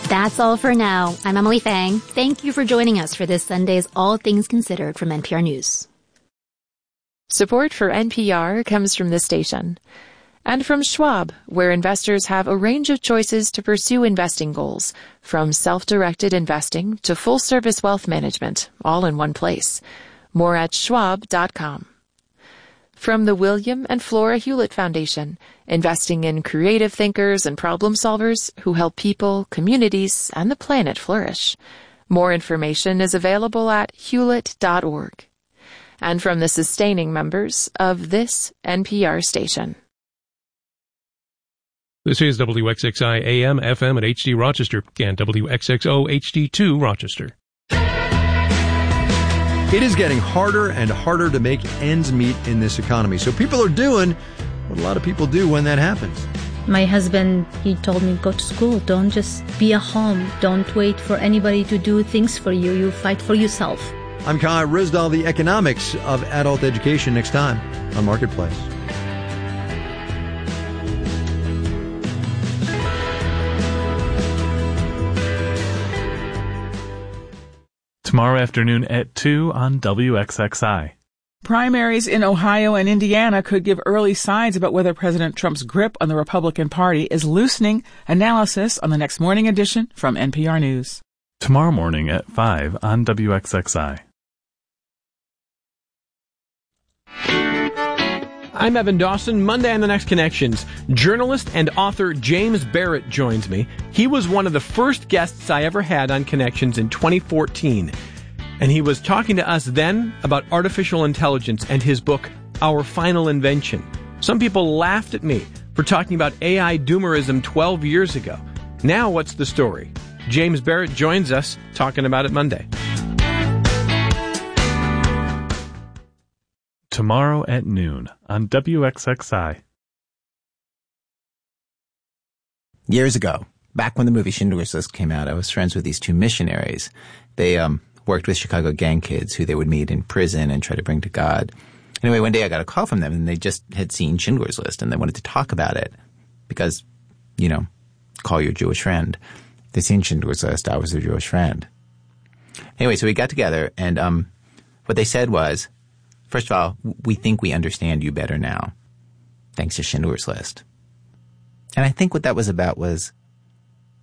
That's all for now. I'm Emily Fang. Thank you for joining us for this Sunday's All Things Considered from NPR News. Support for NPR comes from this station and from Schwab, where investors have a range of choices to pursue investing goals, from self-directed investing to full-service wealth management, all in one place. More at schwab.com. From the William and Flora Hewlett Foundation, investing in creative thinkers and problem solvers who help people, communities, and the planet flourish. More information is available at hewlett.org. And from the sustaining members of this NPR station. This is WXXI AM, FM at HD Rochester and WXXO HD2 Rochester. It is getting harder and harder to make ends meet in this economy. So people are doing what a lot of people do when that happens. My husband, he told me, go to school. Don't just be at home. Don't wait for anybody to do things for you. You fight for yourself. I'm Kai Rizdal, the economics of adult education, next time on Marketplace. Tomorrow afternoon at 2 on WXXI. Primaries in Ohio and Indiana could give early signs about whether President Trump's grip on the Republican Party is loosening. Analysis on the next morning edition from NPR News. Tomorrow morning at 5 on WXXI. I'm Evan Dawson. Monday on The Next Connections, journalist and author James Barrett joins me. He was one of the first guests I ever had on Connections in 2014. And he was talking to us then about artificial intelligence and his book, Our Final Invention. Some people laughed at me for talking about AI doomerism 12 years ago. Now what's the story? James Barrett joins us talking about it Monday. Tomorrow at noon on WXXI. Years ago, back when the movie Schindler's List came out, I was friends with these two missionaries. They worked with Chicago gang kids who they would meet in prison and try to bring to God. Anyway, one day I got a call from them, and they just had seen Schindler's List, and they wanted to talk about it because, you know, call your Jewish friend. They'd seen Schindler's List. I was their Jewish friend. Anyway, so we got together, and what they said was, first of all, we think we understand you better now, thanks to Schindler's List. And I think what that was about was